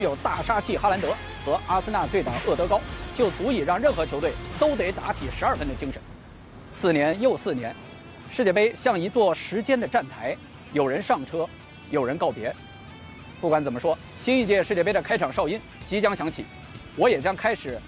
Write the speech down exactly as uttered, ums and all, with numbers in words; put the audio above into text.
有大杀器哈兰德和阿森纳对打厄德高，就足以让任何球队都得打起十二分的精神。四年又四年，世界杯像一座时间的站台，有人上车，有人告别。不管怎么说，新一届世界杯的开场哨音即将响起，我也将开始